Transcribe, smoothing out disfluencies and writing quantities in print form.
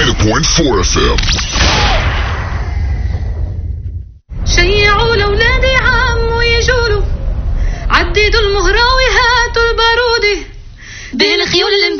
90.4 FM. شيعوا لأولادي عمو يجولوا، عددوا المهراوي هاتوا البارودي، بالخيول